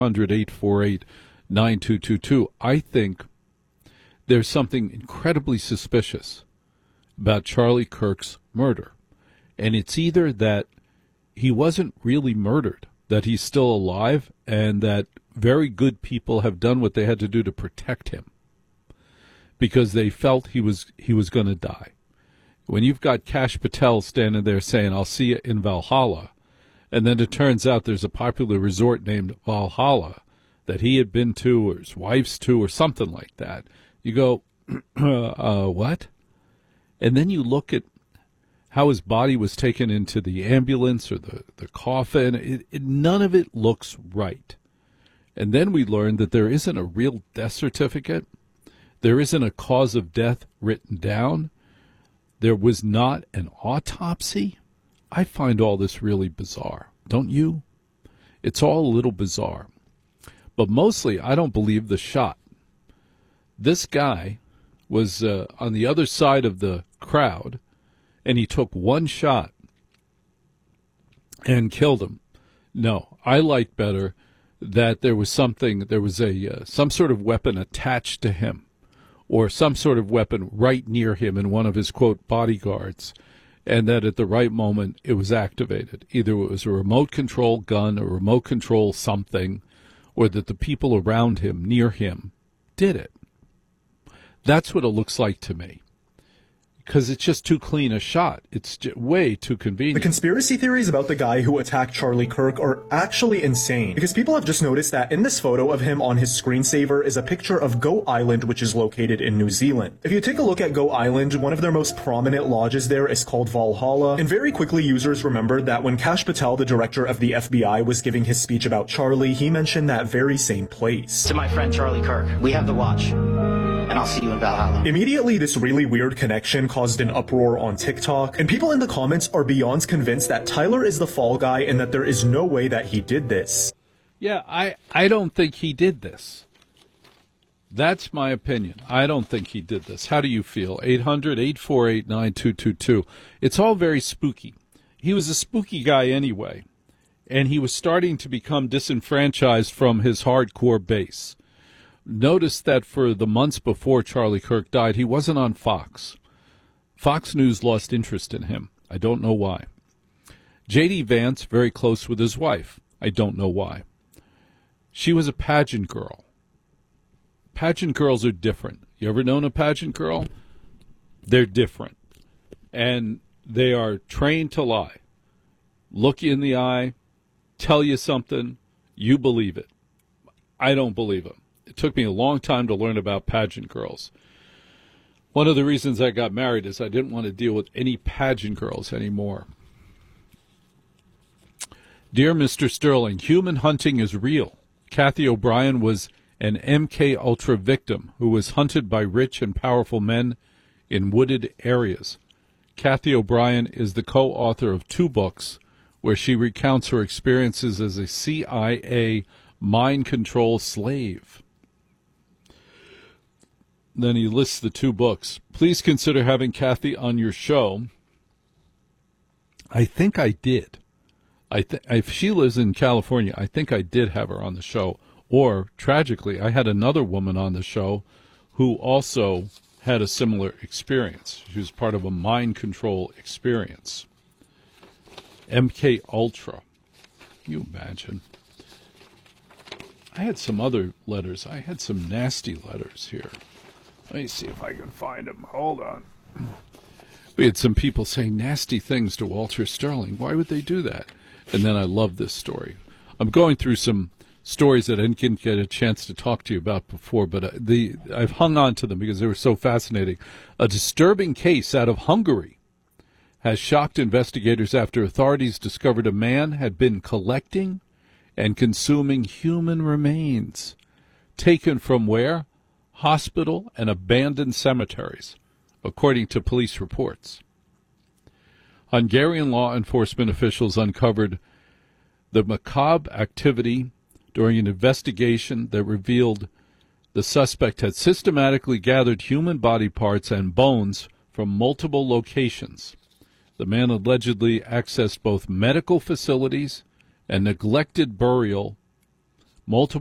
800-848-9222. I think there's something incredibly suspicious about Charlie Kirk's murder. And it's either that he wasn't really murdered, that he's still alive, and that very good people have done what they had to do to protect him because they felt he was going to die. When you've got Kash Patel standing there saying, "I'll see you in Valhalla," and then it turns out there's a popular resort named Valhalla that he had been to, or his wife's to, or something like that, you go, what? And then you look at how his body was taken into the ambulance or the coffin. None of it looks right. And then we learned that there isn't a real death certificate. There isn't a cause of death written down. There was not an autopsy. I find all this really bizarre, don't you? It's all a little bizarre. But mostly, I don't believe the shot. This guy was on the other side of the crowd, and he took one shot and killed him. No, I like better that there was some sort of weapon attached to him, or some sort of weapon right near him in one of his, quote, bodyguards, and that at the right moment it was activated. Either it was a remote control gun, a remote control something, or that the people around him, near him, did it. That's what it looks like to me. Because it's just too clean a shot. It's way too convenient. The conspiracy theories about the guy who attacked Charlie Kirk are actually insane, because people have just noticed that in this photo of him on his screensaver is a picture of Goat Island, which is located in New Zealand. If you take a look at Goat Island, one of their most prominent lodges there is called Valhalla, and very quickly users remembered that when Kash Patel, the director of the FBI, was giving his speech about Charlie, he mentioned that very same place. To my friend Charlie Kirk, we have the watch, and I'll see you in Valhalla. Immediately, this really weird connection caused an uproar on TikTok, and people in the comments are beyond convinced that Tyler is the fall guy and that there is no way that he did this. Yeah, I don't think he did this. That's my opinion. I don't think he did this. How do you feel? 800-848-9222. It's all very spooky. He was a spooky guy anyway, and he was starting to become disenfranchised from his hardcore base. Notice that for the months before Charlie Kirk died, he wasn't on Fox. Fox News lost interest in him. I don't know why. J.D. Vance, very close with his wife. I don't know why. She was a pageant girl. Pageant girls are different. You ever known a pageant girl? They're different. And they are trained to lie. Look you in the eye, tell you something, you believe it. I don't believe them. It took me a long time to learn about pageant girls. One of the reasons I got married is I didn't want to deal with any pageant girls anymore. Dear Mr. Sterling, human hunting is real. Kathy O'Brien was an MK Ultra victim who was hunted by rich and powerful men in wooded areas. Kathy O'Brien is the co-author of 2 books where she recounts her experiences as a CIA mind control slave. Then he lists the 2 books. Please consider having Kathy on your show. I think I did. If she lives in California, I think I did have her on the show. Or, tragically, I had another woman on the show who also had a similar experience. She was part of a mind control experience. MK Ultra. Can you imagine? I had some other letters. I had some nasty letters here. Let me see if I can find them. Hold on. We had some people saying nasty things to Walter Sterling. Why would they do that? And then I love this story. I'm going through some stories that I didn't get a chance to talk to you about before, but I've hung on to them because they were so fascinating. A disturbing case out of Hungary has shocked investigators after authorities discovered a man had been collecting and consuming human remains. Taken from where? Hospital and abandoned cemeteries, according to police reports. Hungarian law enforcement officials uncovered the macabre activity during an investigation that revealed the suspect had systematically gathered human body parts and bones from multiple locations. The man allegedly accessed both medical facilities and neglected burial multiple